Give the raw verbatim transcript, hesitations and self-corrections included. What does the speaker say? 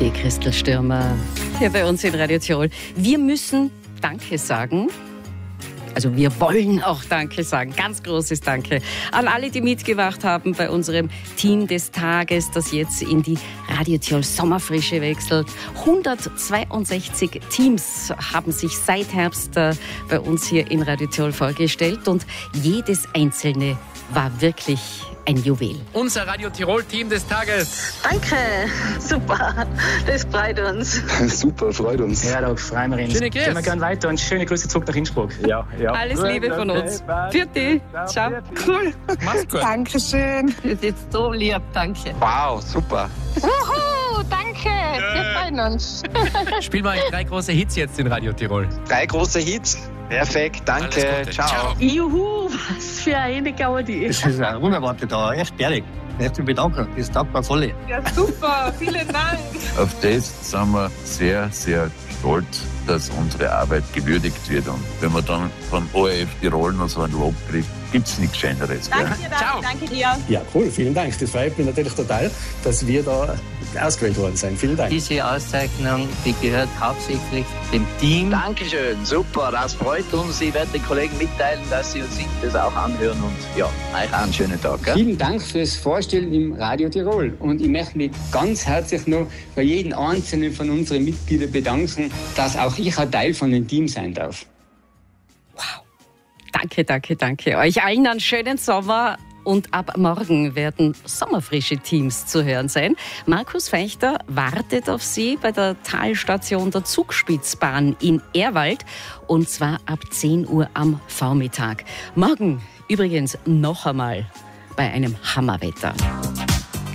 Die Christel Stürmer hier bei uns in Radio Tirol. Wir müssen Danke sagen. Also wir wollen auch Danke sagen. Ganz großes Danke an alle, die mitgemacht haben bei unserem Team des Tages, das jetzt in die Radio Tirol Sommerfrische wechselt. hundertzweiundsechzig Teams haben sich seit Herbst äh, bei uns hier in Radio Tirol vorgestellt und jedes einzelne war wirklich ein Juwel. Unser Radio Tirol-Team des Tages. Danke, super, das freut uns. Super, freut uns. Ja, da freuen wir uns. Schöne Grüße. Gehen wir gerne weiter und schöne Grüße zurück nach Innsbruck. Ja, ja. Alles Liebe von uns. Für dich. Ciao. Cool. Mach's gut. Dankeschön. Das ist jetzt so lieb, danke. Wow, super. Wuhu, danke, wir freuen uns. Spielen wir euch drei große Hits jetzt in Radio Tirol. Drei große Hits. Perfekt, danke. Alles Gute. Ciao. Ciao. Juhu, was für eine Gaudi. Das ist ein unerwartet da, echt ehrlich. Herzlichen bedanken, das taugt mir voll. Ja, super, vielen Dank. Auf das sind wir sehr, sehr stolz, dass unsere Arbeit gewürdigt wird. Und wenn man dann vom O R F Tirol noch so ein Lob kriegt, gibt es nichts Schöneres. Danke Gell? dir, Ciao. danke dir. Ja, cool, vielen Dank. Das freut mich natürlich total, dass wir da ausgewählt worden sind. Vielen Dank. Diese Auszeichnung, die gehört hauptsächlich dem Team. Dankeschön, super, das freut uns. Ich werde den Kollegen mitteilen, dass sie uns das auch anhören und ja, euch einen schönen Tag. Gell? Vielen Dank fürs Vorstellen im Radio Tirol und ich möchte mich ganz herzlich noch bei jedem einzelnen von unseren Mitgliedern bedanken, dass auch ich ein Teil von dem Team sein darf. Wow. Danke, danke, danke. Euch allen einen schönen Sommer. Und ab morgen werden sommerfrische Teams zu hören sein. Markus Feichter wartet auf Sie bei der Talstation der Zugspitzbahn in Ehrwald. Und zwar ab zehn Uhr am Vormittag. Morgen übrigens noch einmal bei einem Hammerwetter.